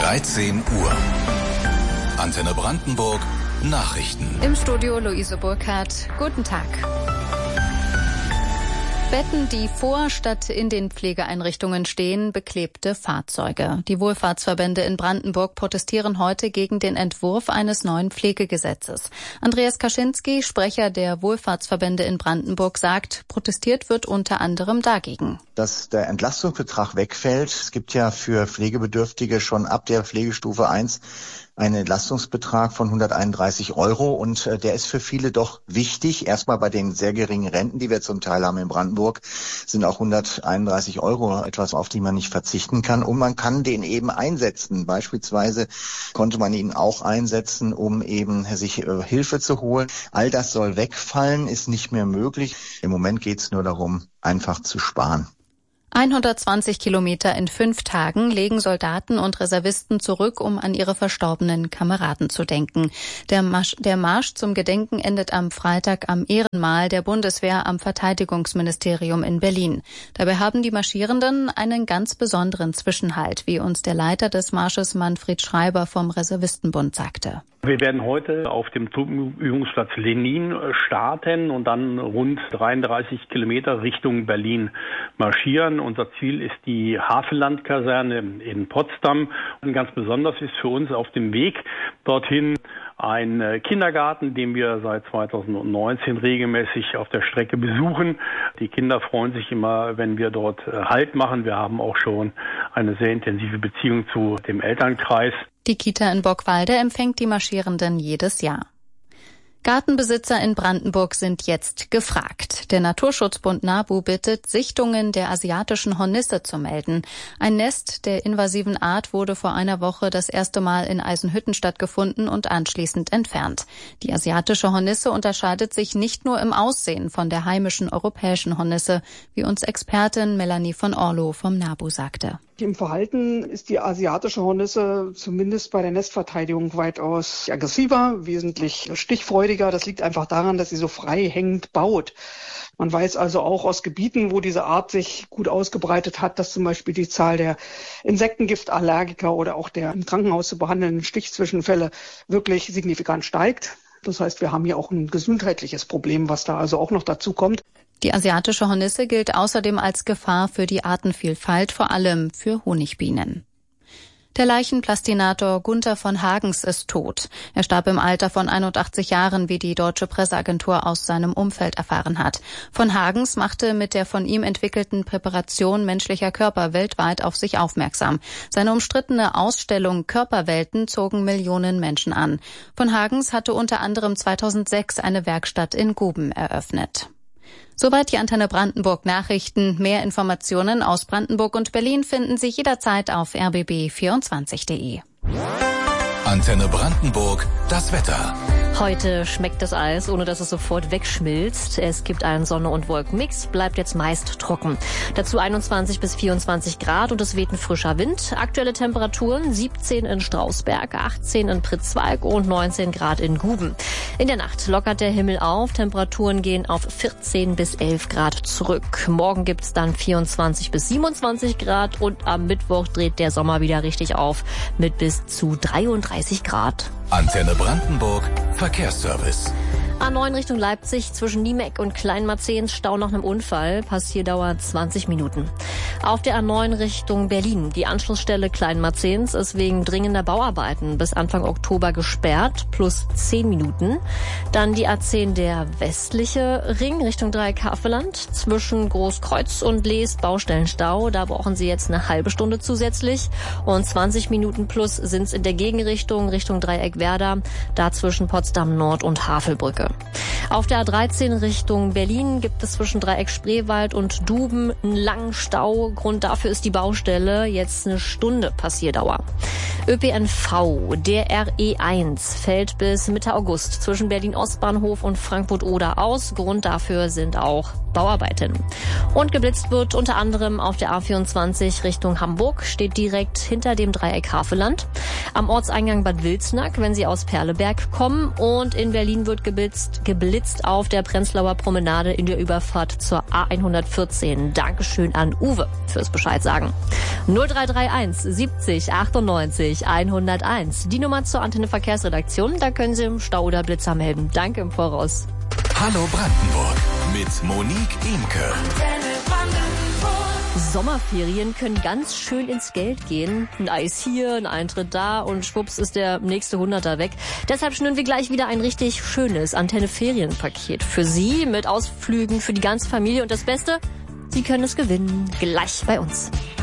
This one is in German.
13 Uhr. Antenne Brandenburg, Nachrichten. Im Studio Luise Burkhardt. Guten Tag. Betten, die vor statt in den Pflegeeinrichtungen stehen, beklebte Fahrzeuge. Die Wohlfahrtsverbände in Brandenburg protestieren heute gegen den Entwurf eines neuen Pflegegesetzes. Andreas Kaczynski, Sprecher der Wohlfahrtsverbände in Brandenburg, sagt, protestiert wird unter anderem dagegen. Dass der Entlastungsbetrag wegfällt. Es gibt ja für Pflegebedürftige schon ab der Pflegestufe 1 einen Entlastungsbetrag von 131 € und der ist für viele doch wichtig. Erstmal bei den sehr geringen Renten, die wir zum Teil haben in Brandenburg, sind auch 131 € etwas, auf die man nicht verzichten kann. Und man kann den eben einsetzen. Beispielsweise konnte man ihn auch einsetzen, um eben sich Hilfe zu holen. All das soll wegfallen, ist nicht mehr möglich. Im Moment geht es nur darum, einfach zu sparen. 120 Kilometer in 5 Tagen legen Soldaten und Reservisten zurück, um an ihre verstorbenen Kameraden zu denken. Der Marsch zum Gedenken endet am Freitag am Ehrenmal der Bundeswehr am Verteidigungsministerium in Berlin. Dabei haben die Marschierenden einen ganz besonderen Zwischenhalt, wie uns der Leiter des Marsches Manfred Schreiber vom Reservistenbund sagte. Wir werden heute auf dem Truppenübungsplatz Lenin starten und dann rund 33 Kilometer Richtung Berlin marschieren. Unser Ziel ist die Havelland-Kaserne in Potsdam. Und ganz besonders ist für uns auf dem Weg dorthin ein Kindergarten, den wir seit 2019 regelmäßig auf der Strecke besuchen. Die Kinder freuen sich immer, wenn wir dort Halt machen. Wir haben auch schon eine sehr intensive Beziehung zu dem Elternkreis. Die Kita in Borgwalde empfängt die Marschierenden jedes Jahr. Gartenbesitzer in Brandenburg sind jetzt gefragt. Der Naturschutzbund NABU bittet, Sichtungen der asiatischen Hornisse zu melden. Ein Nest der invasiven Art wurde vor einer Woche das erste Mal in Eisenhüttenstadt gefunden und anschließend entfernt. Die asiatische Hornisse unterscheidet sich nicht nur im Aussehen von der heimischen europäischen Hornisse, wie uns Expertin Melanie von Orlow vom NABU sagte. Im Verhalten ist die asiatische Hornisse zumindest bei der Nestverteidigung weitaus aggressiver, wesentlich stichfreudiger. Das liegt einfach daran, dass sie so frei hängend baut. Man weiß also auch aus Gebieten, wo diese Art sich gut ausgebreitet hat, dass zum Beispiel die Zahl der Insektengiftallergiker oder auch der im Krankenhaus zu behandelnden Stichzwischenfälle wirklich signifikant steigt. Das heißt, wir haben hier auch ein gesundheitliches Problem, was da also auch noch dazu kommt. Die asiatische Hornisse gilt außerdem als Gefahr für die Artenvielfalt, vor allem für Honigbienen. Der Leichenplastinator Gunther von Hagens ist tot. Er starb im Alter von 81 Jahren, wie die Deutsche Presseagentur aus seinem Umfeld erfahren hat. Von Hagens machte mit der von ihm entwickelten Präparation menschlicher Körper weltweit auf sich aufmerksam. Seine umstrittene Ausstellung Körperwelten zogen Millionen Menschen an. Von Hagens hatte unter anderem 2006 eine Werkstatt in Guben eröffnet. Soweit die Antenne Brandenburg Nachrichten. Mehr Informationen aus Brandenburg und Berlin finden Sie jederzeit auf rbb24.de. Antenne Brandenburg, das Wetter. Heute schmeckt das Eis, ohne dass es sofort wegschmilzt. Es gibt einen Sonne- und Wolkenmix, bleibt jetzt meist trocken. Dazu 21 bis 24 Grad und es weht ein frischer Wind. Aktuelle Temperaturen 17 in Strausberg, 18 in Pritzwalk und 19 Grad in Guben. In der Nacht lockert der Himmel auf, Temperaturen gehen auf 14 bis 11 Grad zurück. Morgen gibt's dann 24 bis 27 Grad und am Mittwoch dreht der Sommer wieder richtig auf mit bis zu 33 Grad. Antenne Brandenburg, Verkehrsservice. A9 Richtung Leipzig zwischen Niemeck und Kleinmarzehns Stau nach einem Unfall. Passierdauer 20 Minuten. Auf der A9 Richtung Berlin. Die Anschlussstelle Kleinmarzehns ist wegen dringender Bauarbeiten bis Anfang Oktober gesperrt, plus 10 Minuten. Dann die A10 der westliche Ring Richtung Dreieck Havelland. Zwischen Großkreuz und Lees Baustellenstau. Da brauchen Sie jetzt eine halbe Stunde zusätzlich. Und 20 Minuten plus sind es in der Gegenrichtung Richtung Dreieck Werder. Da zwischen Potsdam Nord und Havelbrücke. Auf der A13 Richtung Berlin gibt es zwischen Dreieck Spreewald und Duben einen langen Stau. Grund dafür ist die Baustelle. Jetzt eine Stunde Passierdauer. ÖPNV, der RE1 fällt bis Mitte August zwischen Berlin-Ostbahnhof und Frankfurt-Oder aus. Grund dafür sind auch Bauarbeiten. Und geblitzt wird unter anderem auf der A24 Richtung Hamburg, steht direkt hinter dem Dreieck Havelland. am Ortseingang Bad Wilsnack, wenn Sie aus Perleberg kommen. Und in Berlin wird geblitzt auf der Prenzlauer Promenade in der Überfahrt zur A114. Dankeschön an Uwe fürs Bescheid sagen. 0331 70 98 101. Die Nummer zur Antenne Verkehrsredaktion. Da können Sie im Stau oder Blitzer melden. Danke im Voraus. Hallo Brandenburg mit Monique Imke. Sommerferien können ganz schön ins Geld gehen. Ein Eis hier, ein Eintritt da und schwupps ist der nächste Hunderter weg. Deshalb schnüren wir gleich wieder ein richtig schönes Antenne-Ferienpaket für Sie mit Ausflügen für die ganze Familie. Und das Beste, Sie können es gewinnen. Gleich bei uns.